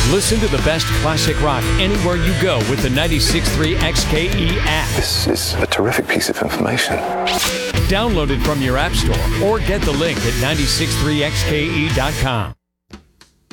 Listen to the best classic rock anywhere you go with the 96.3 XKE app. This is a terrific piece of information. Download it from your app store or get the link at 963xke.com.